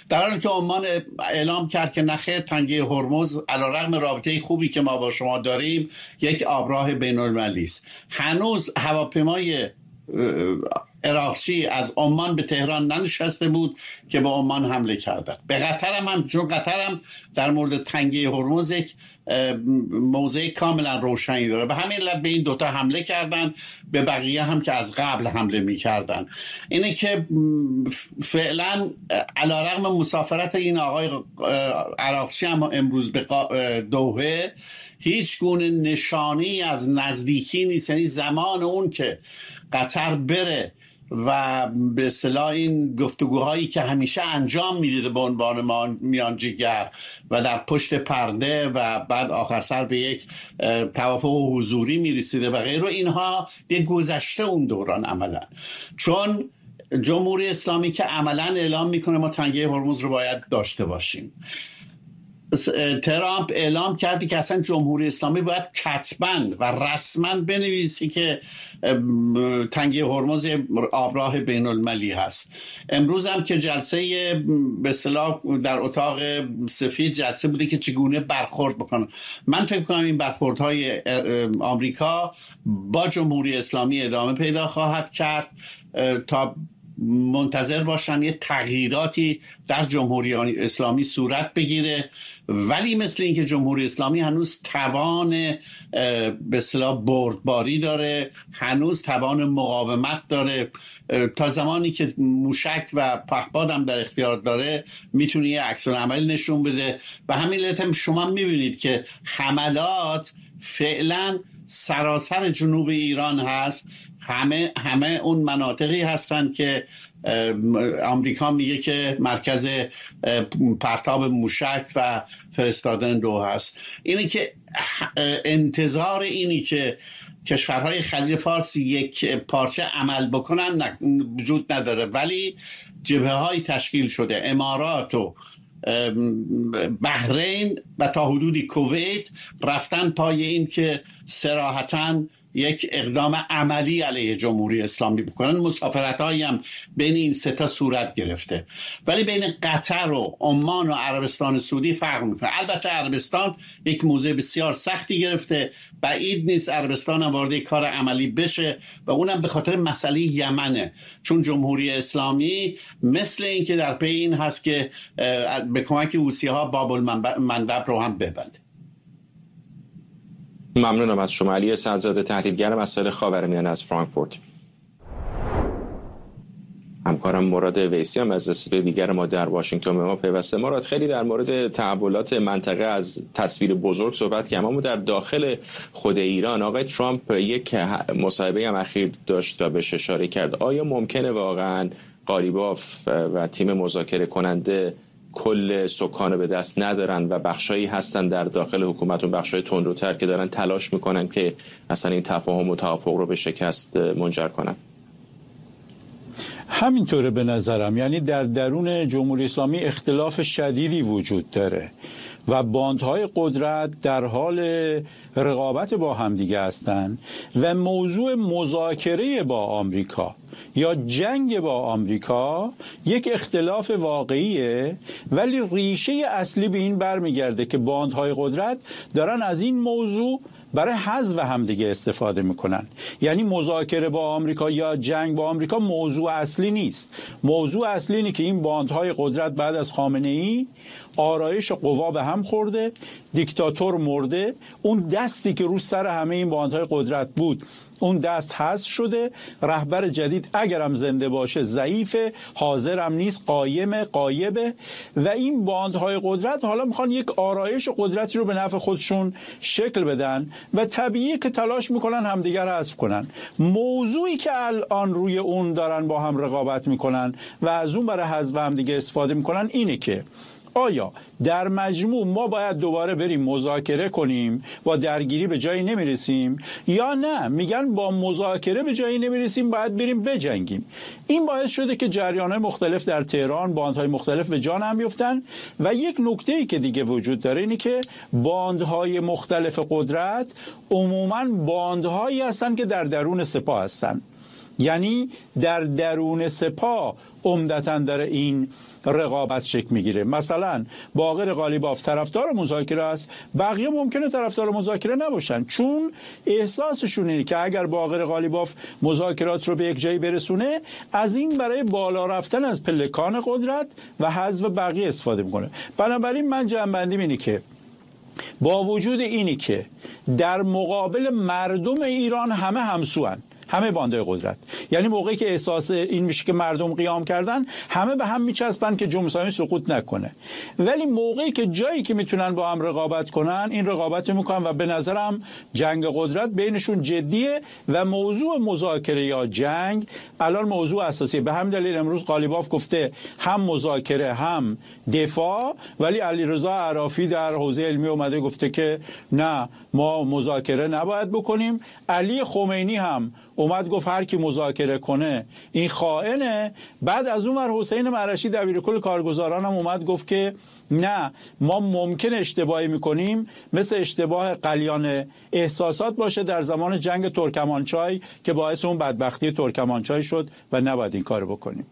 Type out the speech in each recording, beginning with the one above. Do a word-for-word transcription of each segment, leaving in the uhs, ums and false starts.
در حالی که عمان اعلام کرد که نخیر، تنگه هرمز علیرغم رابطه خوبی که ما با شما داریم یک آبراه بین المللی است. هنوز هواپیمای عراقچی از عمان به تهران ننشسته بود که به عمان حمله کردن. به قطر هم, هم چون قطر هم در مورد تنگه هرمز یک موضع کاملا روشنی داره، به همین علت به این دوتا حمله کردن، به بقیه هم که از قبل حمله میکردن. اینه که فعلا علیرغم مسافرت این آقای عراقچی هم امروز به دوحه هیچ گونه نشانی از نزدیکی نیست. یعنی زمان اون که قطر بره و به اصطلاح این گفتگوهایی که همیشه انجام میدیده به عنوان میانجیگر و در پشت پرده و بعد آخر سر به یک توافق حضوری میرسیده و غیره، اینها دیگه گذشته اون دوران عملا. چون جمهوری اسلامی که عملا اعلام میکنه ما تنگه هرمز رو باید داشته باشیم، ترامپ اعلام کردی که اصلا جمهوری اسلامی باید کتباً و رسماً بنویسی که تنگه هرمز آبراه بین المللی هست. امروز هم که جلسه به اصطلاح در اتاق سفید جلسه بوده که چگونه برخورد بکنن. من فکر کنم این برخوردهای آمریکا با جمهوری اسلامی ادامه پیدا خواهد کرد تا منتظر باشن یه تغییراتی در جمهوری اسلامی صورت بگیره. ولی مثل این که جمهوری اسلامی هنوز توان به اصطلاح بردباری داره، هنوز توان مقاومت داره، تا زمانی که موشک و پهپاد هم در اختیار داره میتونه یه عکس العمل نشون بده. و همین علت شما میبینید که حملات فعلا سراسر جنوب ایران هست. همه همه اون مناطقی هستن که آمریکا میگه که مرکز پرتاب موشک و فرستادن دو هست. اینی که انتظار اینی که کشورهای خلیج فارس یک پارچه عمل بکنن وجود نداره، ولی جبهه های تشکیل شده. امارات و بحرین و تا حدودی کویت رفتن پای این که صراحتاً یک اقدام عملی علیه جمهوری اسلامی بکنن. مسافرت هایی هم بین این سه تا صورت گرفته، ولی بین قطر و عمان و عربستان سعودی فرق میکنه. البته عربستان یک موضع بسیار سختی گرفته، بعید نیست عربستان هم وارد کار عملی بشه و اونم به خاطر مسئله یمنه، چون جمهوری اسلامی مثل این که در پی این هست که به کمک حوثی ها باب المندب رو هم ببنده. ممنونم از شما. علی اسدزاده، تحلیلگر مسائل خاورمیانه از فرانکفورت. همکارم مراد ویسی هم از استودیو دیگر ما در واشنگتن به ما پیوسته. مراد، خیلی در مورد تحولات منطقه از تصویر بزرگ صحبت کردیم، اما در داخل خود ایران آقای ترامپ یک مصاحبه هم اخیر داشت و بهش اشاره کرد. آیا ممکنه واقعا قالیباف و تیم مذاکره کننده کل سکان به دست ندارن و بخشایی هستن در داخل حکومت، اون بخشای تندروتر که دارن تلاش میکنن که اصلا این تفاهم و توافق رو به شکست منجر کنن؟ همینطوره به نظرم. یعنی در درون جمهوری اسلامی اختلاف شدیدی وجود داره و باندهای قدرت در حال رقابت با همدیگه هستن و موضوع مذاکره با آمریکا یا جنگ با آمریکا یک اختلاف واقعیه، ولی ریشه اصلی به این برمیگرده که باندهای قدرت دارن از این موضوع برای حذف همدیگه استفاده میکنن. یعنی مذاکره با آمریکا یا جنگ با آمریکا موضوع اصلی نیست. موضوع اصلی اینه که این باندهای قدرت بعد از خامنه‌ای آرایش قوا به هم خورده، دیکتاتور مرده، اون دستی که رو سر همه این باندهای قدرت بود اون دست حذف شده، رهبر جدید اگرم زنده باشه ضعیفه، حاضرم نیست، قایم قایبه و این باندهای قدرت حالا میخوان یک آرایش قدرتی رو به نفع خودشون شکل بدن و طبیعیه که تلاش میکنن همدیگر رو حذف کنن. موضوعی که الان روی اون دارن با هم رقابت میکنن و از اون برای حذف همدیگه استفاده میکنن اینه که آیا در مجموع ما باید دوباره بریم مذاکره کنیم و درگیری به جایی نمیرسیم، یا نه میگن با مذاکره به جایی نمیرسیم باید بریم بجنگیم. این باعث شده که جریان‌های مختلف در تهران، باندهای مختلف به جان هم بیفتن و یک نکته‌ای که دیگه وجود داره اینه که باندهای مختلف قدرت عموماً باندهایی هستن که در درون سپاه هستن. یعنی در درون سپاه عمدتاً در این رقابت شکل میگیره. مثلا باقر قالیباف طرفدار مذاکره است، بقیه ممکنه طرفدار مذاکره نباشن، چون احساسشون اینه که اگر باقر قالیباف مذاکرات رو به یک جایی برسونه، از این برای بالا رفتن از پلکان قدرت و حذف بقیه استفاده میکنه. بنابراین من جمع‌بندیم اینه که با وجود اینی که در مقابل مردم ایران همه همسوان، همه باندای قدرت، یعنی موقعی که احساس این میشه که مردم قیام کردن، همه به هم میچسبن که جمهوری اسلامی سقوط نکنه. ولی موقعی که جایی که میتونن با هم رقابت کنن، این رقابت میکنن و به نظرم جنگ قدرت بینشون جدیه و موضوع مذاکره یا جنگ الان موضوع اساسیه. به همین دلیل امروز قالیباف گفته هم مذاکره هم دفاع، ولی علیرضا عرافی در حوزه علمی اومده گفته که نه، ما مذاکره نباید بکنیم. علی خمینی هم اومد گفت هر کی مذاکره کنه این خائنه. بعد از اون ور حسین مرشی دبیرکل کارگزاران هم اومد گفت که نه، ما ممکن اشتباهی میکنیم، مثل اشتباه قلیان احساسات باشه در زمان جنگ ترکمانچای که باعث اون بدبختی ترکمانچای شد و نباید این کارو بکنیم.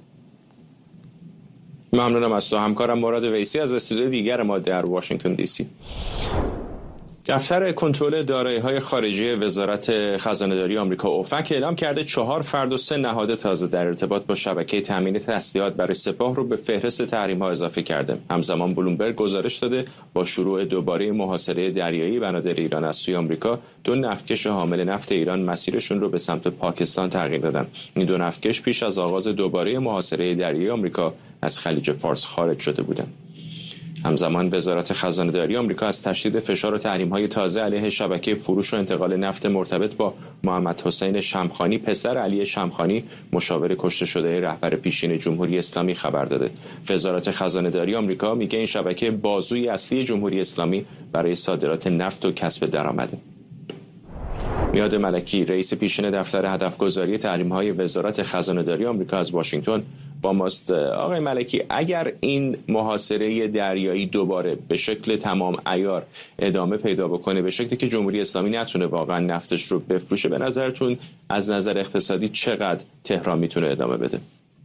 ممنونم از تو همکارم مراد ویسی از استودیو دیگر ما در واشنگتن دی سی. دفتر کنترل دارایی‌های خارجی وزارت خزانه‌داری آمریکا اوفک اعلام کرده چهار فرد و سه نهاد تازه در ارتباط با شبکه تامین تسلیحات برای سپاه رو به فهرست تحریم‌ها اضافه کرده. همزمان بلومبرگ گزارش داده با شروع دوباره محاصره دریایی بنادر ایران از سوی آمریکا، دو نفتکش حامل نفت ایران مسیرشون رو به سمت پاکستان تغییر دادن. این دو نفتکش پیش از آغاز دوباره محاصره دریایی آمریکا از خلیج فارس خارج شده بودند. همزمان وزارت خزانه‌داری آمریکا از تشدید فشار و تحریم‌های تازه علیه شبکه فروش و انتقال نفت مرتبط با محمد حسین شمخانی، پسر علی شمخانی، مشاور کشته شده رهبر پیشین جمهوری اسلامی خبر داده. وزارت خزانه‌داری آمریکا میگه این شبکه بازوی اصلی جمهوری اسلامی برای صادرات نفت و کسب درآمده. میاد ملکی، رئیس پیشین دفتر هدفگذاری تحریم‌های وزارت خزانه‌داری آمریکا از واشنگتن با ماست. آقای ملکی، اگر این محاصره دریایی دوباره به شکل تمام عیار ادامه پیدا بکنه، به شکلی که جمهوری اسلامی نتونه واقعا نفتش رو بفروشه، به نظرتون از نظر اقتصادی چقدر تهران میتونه ادامه بده؟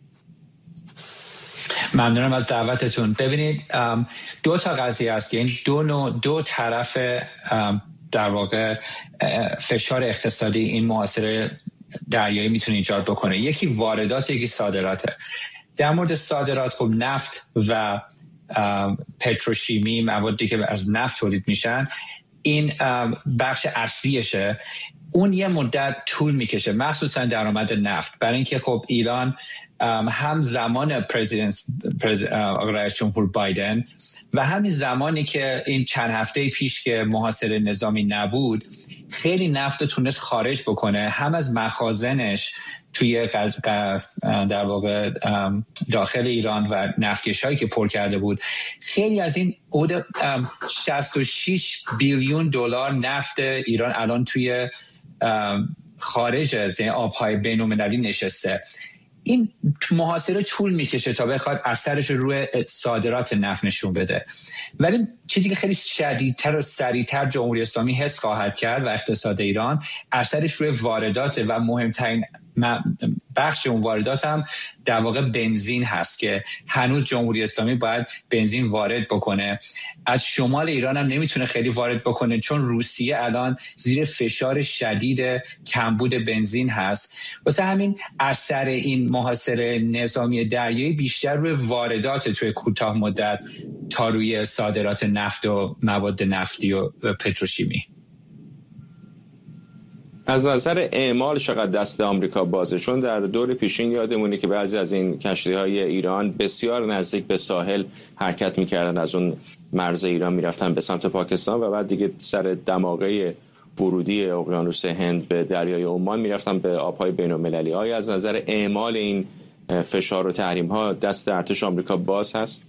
ممنونم از دعوتتون. ببینید، دو تا قضیه است، یعنی دو نوع، دو طرف در واقع فشار اقتصادی این محاصره دریایی میتونه ایجاد بکنه. یکی واردات، یکی صادراته. در مورد صادرات، خب نفت و پتروشیمی، موادی که از نفت تولید میشن، این بخش اصلیشه. اون یه مدت طول میکشه، مخصوصا درآمد نفت، برای اینکه خب ایران هم زمان پرزیدنت رئیس جمهور بایدن و همین زمانی که این چند هفته پیش که محاصره نظامی نبود، خیلی نفت تونست خارج بکنه، هم از مخازنش توی در واقع داخل ایران و نفتکش هایی که پر کرده بود. خیلی از این شصت و شش بیلیون دلار نفت ایران الان توی خارج از آبهای بین‌المللی نشسته. این محاصره طول میکشه تا بخواد اثرش روی صادرات نفت نشون بده، ولی چیزی که خیلی شدیدتر و سریعتر جمهوری اسلامی حس خواهد کرد و اقتصاد ایران، اثرش روی واردات و مهمترین بخش اون واردات هم در واقع بنزین هست که هنوز جمهوری اسلامی باید بنزین وارد بکنه. از شمال ایران هم نمیتونه خیلی وارد بکنه، چون روسیه الان زیر فشار شدید کمبود بنزین هست. واسه همین اثر این محاصره نظامی دریایی بیشتر روی واردات توی کوتاه مدت تا روی صادرات نفت و مواد نفتی و پتروشیمی. از نظر اعمال چقدر دست آمریکا بازه؟ چون در دور پیشین یادمونه که بعضی از این کشتی‌های ایران بسیار نزدیک به ساحل حرکت می‌کردن، از اون مرز ایران می‌رفتن به سمت پاکستان و بعد دیگه سر دماغه ورودی اقیانوس هند به دریای عمان می‌رفتن به آب‌های بین‌المللی. آیا از نظر اعمال این فشار و تحریم‌ها دست ارتش آمریکا باز هست؟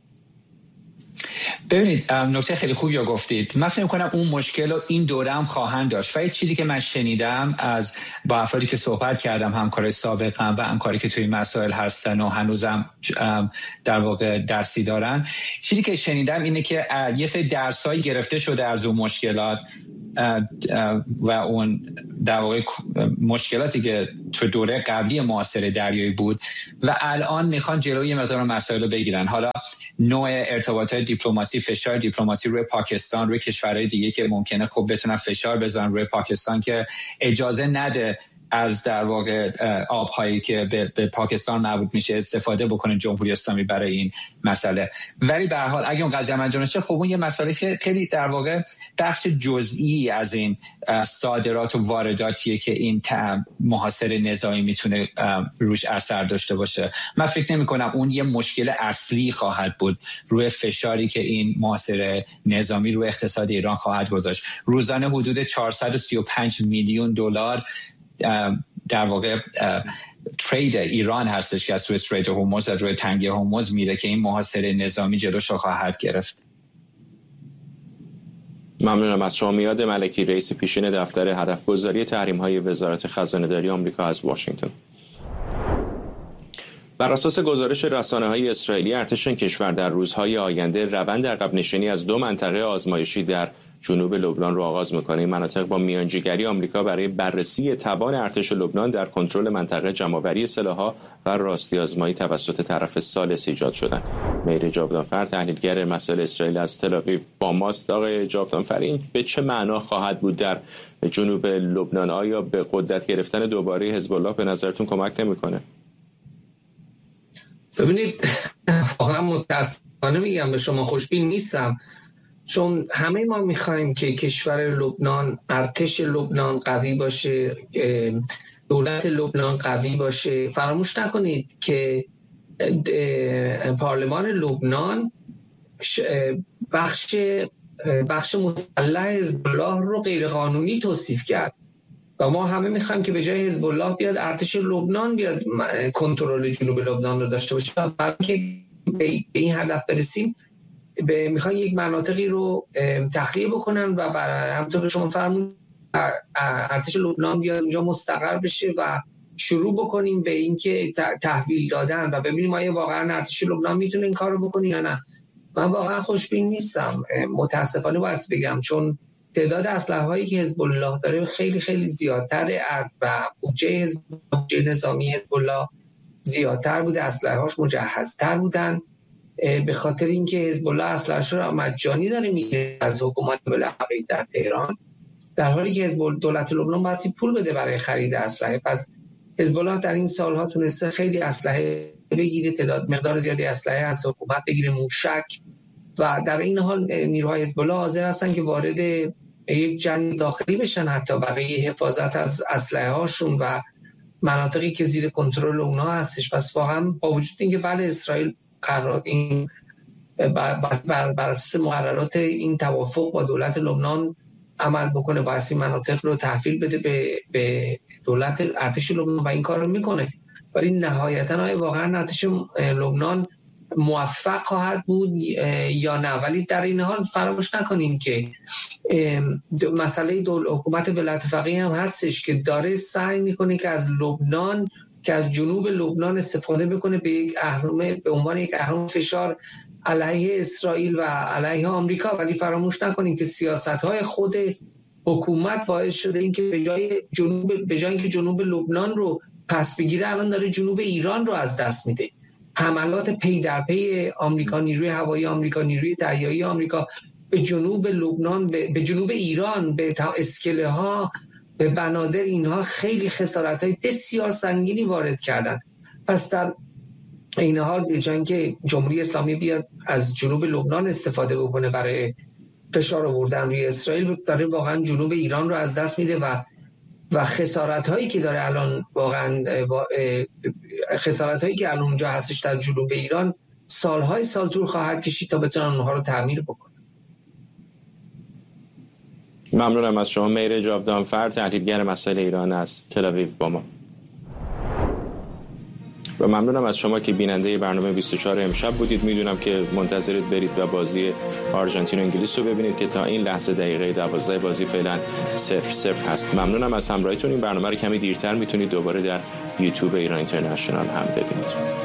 ببینید، نکته خیلی خوبی رو گفتید. من فکر می‌کنم اون مشکل رو این دوره هم خواهند داشت و یه چیزی که من شنیدم از با افرادی که صحبت کردم، همکارای سابقم و همکاری که توی مسائل هستن و هنوزم در واقع درسی دارن، چیزی که شنیدم اینه که یه سری درسایی گرفته شده از اون مشکلات و اون در واقع مشکلاتی که تو دوره قبلی محاصره دریایی بود و الان میخوان جلوی مقدار مسائل رو بگیرن. حالا نوع ارتباطات دیپلماسی، فشار دیپلماسی روی پاکستان، روی کشورهای دیگه که ممکنه خب بتونن فشار بزنن روی پاکستان که اجازه نده از در واقع آب‌هایی که به, به پاکستان مربوط میشه استفاده بکنه جمهوری اسلامی برای این مسئله. ولی به هر حال اگه اون قضیه انجام شه، خب اون یه مسئله که خیلی در واقع بخش جزئی از این صادرات و وارداتیه که این محاصره نظامی میتونه روش اثر داشته باشه. من فکر نمی کنم اون یه مشکل اصلی خواهد بود روی فشاری که این محاصره نظامی روی اقتصاد ایران خواهد گذاشت. روزانه حدود چهارصد و سی و پنج میلیون دلار در واقع ترید ایران هستش که از روی استریت هرمز از روی تنگه هرمز میره که این محاصره نظامی جلوش رو خواهد گرفت. ممنونم از شما. میاد ملکی، رئیس پیشین دفتر هدفگذاری تحریم‌های وزارت خزانه‌داری آمریکا از واشنگتن. بر اساس گزارش رسانه‌های اسرائیلی، ارتش کشور در روزهای آینده روند عقب نشینی از دو منطقه آزمایشی در جنوب لبنان رو آغاز می‌کنه. این مناطق با میانجیگری آمریکا برای بررسی توان ارتش لبنان در کنترل منطقه جمع‌آوری سلاح‌ها و راستی آزمایی توسط طرف ثالث ایجاد شدن. مهر جاودانفر، تحلیلگر مسائل اسرائیل از تل‌آویو با ماست. آقای جاودانفر، این به چه معنا خواهد بود در جنوب لبنان؟ آیا به قدرت گرفتن دوباره حزب الله به نظرتون کمک نمی‌کنه؟ ببینید، واقعا متأسفانه میگم به شما خوشبین نیستم، چون همه ما میخوایم که کشور لبنان، ارتش لبنان قوی باشه، دولت لبنان قوی باشه. فراموش نکنید که پارلمان لبنان بخش بخش مسلح حزب الله رو غیرقانونی توصیف کرد و ما همه میخوایم که به جای حزب الله بیاد ارتش لبنان بیاد کنترل جنوب لبنان رو داشته باشه. برای که به این هدف برسیم به میخوان یک مناطقی رو تخلیه بکنن و برای همونطور که شما فرمودید ارتش لبنان بیاد اونجا مستقر بشه و شروع بکنیم به اینکه تحویل دادن و ببینیم آیا واقعا ارتش لبنان میتونه این کارو بکنه یا نه. من واقعا خوشبین نیستم، متاسفانه باید بگم، چون تعداد اسلحه‌هایی که حزب الله داره خیلی خیلی زیادتره و بودجه حزب بودجه نظامی حزب الله زیادتر بوده، اسلحه‌هاش مجهزتر بودن، به خاطر اینکه حزب الله اسلحه‌اش رو مجانی داره میگیره از حکومت بلافقی در تهران، در حالی که حزب دولت لبنان باید پول بده برای خرید اسلحه. پس حزب الله در این سالها تونسته خیلی اسلحه بگیره، تعداد مقدار زیادی اسلحه از حکومت بگیره، موشک، و در این حال نیروهای حزب الله حاضر هستن که وارد یک جنگ داخلی بشن حتی برای حفاظت از اسلحه هاشون و مناطقی که زیر کنترل اونها هستش. پس واقعا با وجود اینکه بله اسرائیل قرار این بر بر اساس مقررات این توافق با دولت لبنان عمل بکنه، باید این مناطق رو تحویل بده به به دولت ارتش لبنان و این کار رو میکنه، ولی نهایتا واقعا ارتش لبنان موفق خواهد بود یا نه. ولی در این حال فراموش نکنیم که مسئله دول حکومت ولایت فقیه هم هستش که داره سعی میکنه که از لبنان که از جنوب لبنان استفاده بکنه به یک اهرم، به عنوان یک اهرم فشار علیه اسرائیل و علیه آمریکا. ولی فراموش نکنیم که سیاست‌های خود حکومت باعث شده این که به جای جنوب به جای اینکه جنوب لبنان رو پس بگیره الان داره جنوب ایران رو از دست میده. حملات پی در پی آمریکا، نیروی هوایی آمریکا، نیروی دریایی آمریکا به جنوب لبنان، به, به جنوب ایران، به اسکله ها، به بنادر، اینها خیلی خسارت‌های بسیار سنگینی وارد کردن. پس در این حال به جای اینکه جمهوری اسلامی بیاد از جنوب لبنان استفاده بکنه برای فشار آوردن روی اسرائیل، داره واقعا جنوب ایران رو از دست میده و و خسارت‌هایی که داره الان واقعا خسارت‌هایی که الان اونجا هستش در جنوب ایران سالهای سال طول خواهد کشید تا بتونن اونها رو تعمیر بکنن. ممنونم از شما. مهر جاودانفر، تحلیلگر مسائل ایران از تل‌آویو با ما. و ممنونم از شما که بیننده برنامه بیست و چهار امشب بودید. میدونم که منتظرید برید و بازی آرژانتین و انگلیس رو ببینید که تا این لحظه دقیقه دوازده بازی فعلا صفر صفر هست. ممنونم از همراهیتون. این برنامه رو کمی دیرتر میتونید دوباره در یوتیوب ایران اینترنشنال هم ببینید.